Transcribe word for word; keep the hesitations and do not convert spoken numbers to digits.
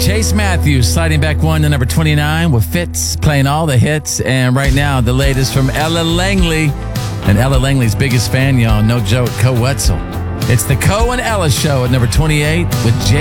Chase Matthews sliding back one to number twenty-nine with Fitz playing all the hits. And right now, the latest from Ella Langley. And Ella Langley's biggest fan, y'all. No joke, Co Wetzel. It's the Co and Ella Show at number twenty-eight with Jay.